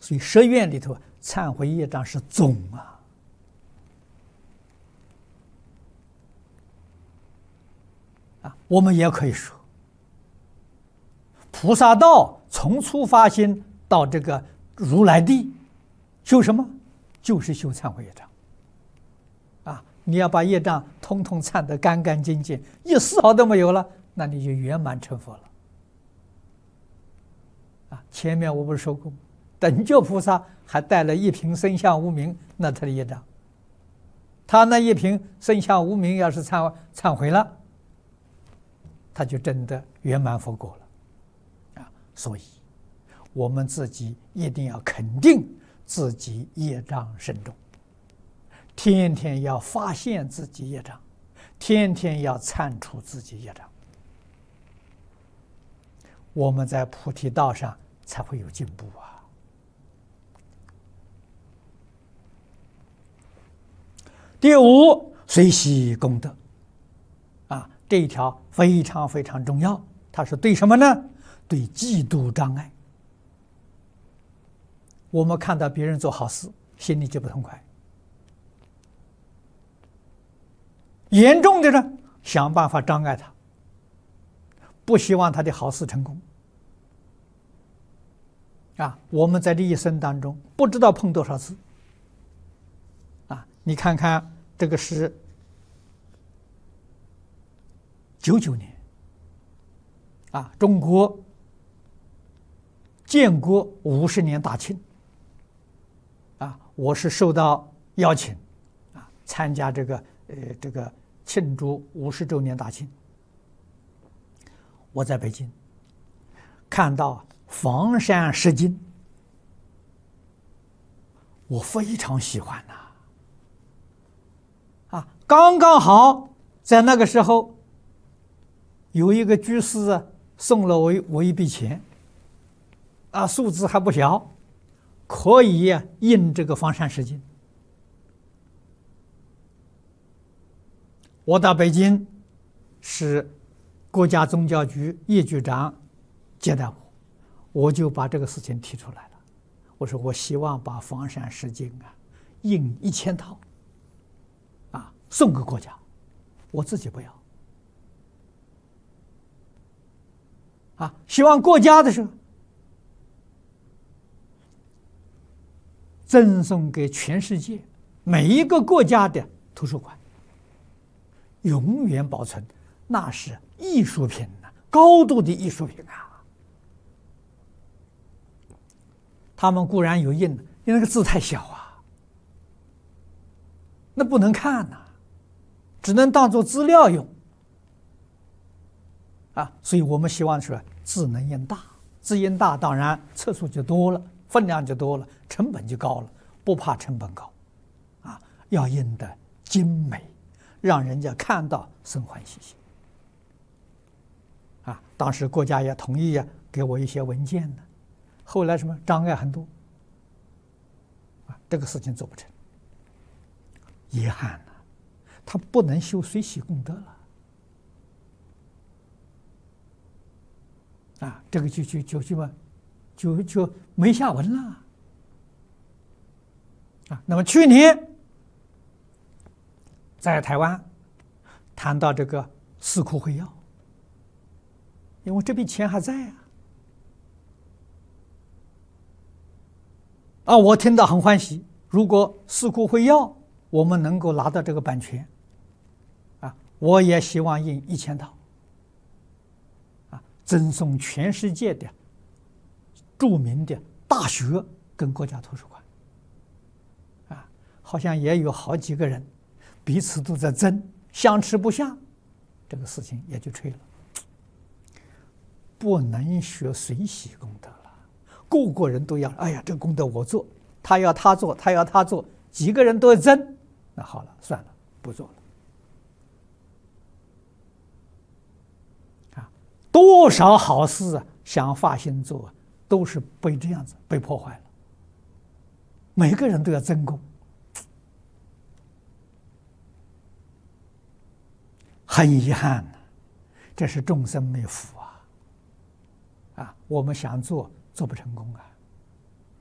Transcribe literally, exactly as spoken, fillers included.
所以十愿里头，忏悔业障是总啊。啊，我们也可以说，菩萨道从初发心到这个如来地，修什么？就是修忏悔业障。啊，你要把业障通通忏得干干净净，一丝毫都没有了，那你就圆满成佛了。啊，前面我不是说过，等觉菩萨还带了一瓶生相无明，那他的业障，他那一瓶生相无明要是忏忏悔了，他就真的圆满佛果了。啊，所以我们自己一定要肯定自己业障深重，天天要发现自己业障，天天要忏除自己业障，我们在菩提道上才会有进步啊。第五，随喜功德啊，这一条非常非常重要。它是对什么呢？对嫉妒障碍。我们看到别人做好事，心里就不痛快。严重的呢，想办法障碍他，不希望他的好事成功。啊，我们在这一生当中不知道碰多少次。啊，你看看这个是九九年，啊，中国建国五十年大庆。啊，我是受到邀请，啊，参加这个呃这个庆祝五十周年大庆。我在北京看到房山石经，我非常喜欢呐。啊，刚刚好在那个时候，有一个居士啊送了我我一笔钱，啊，数字还不小。可以啊印这个房山石经。我到北京，是国家宗教局叶局长接待我，我就把这个事情提出来了。我说我希望把房山石经啊印一千套，啊送给国家，我自己不要。啊，希望国家的时候赠送给全世界每一个国家的图书馆，永远保存，那是艺术品呐、啊，高度的艺术品啊！他们固然有印，因为那个字太小啊，那不能看呐、啊，只能当做资料用啊。所以我们希望说字能印大，字印大，当然册数就多了。分量就多了，成本就高了，不怕成本高，啊，要印得精美，让人家看到生欢喜心。啊，当时国家也同意啊，给我一些文件呢。后来什么障碍很多，啊，这个事情做不成，遗憾了，他不能修随喜功德了。啊，这个就就就就嘛。就就没下文了啊！那么去年在台湾谈到这个四库会要，因为这笔钱还在啊，啊，我听到很欢喜。如果四库会要，我们能够拿到这个版权，啊，我也希望印一千套，啊，赠送全世界的著名的大学跟国家图书馆，啊，好像也有好几个人彼此都在争，相持不下，这个事情也就吹了。不能学随喜功德了，个个人都要，哎呀，这个功德我做，他要他做，他要他做，几个人都在争，那好了，算了，不做了。啊，多少好事啊，想发心做啊，都是被这样子被破坏了。每个人都要争功，很遗憾呐，这是众生没福啊！啊，我们想做做不成功啊！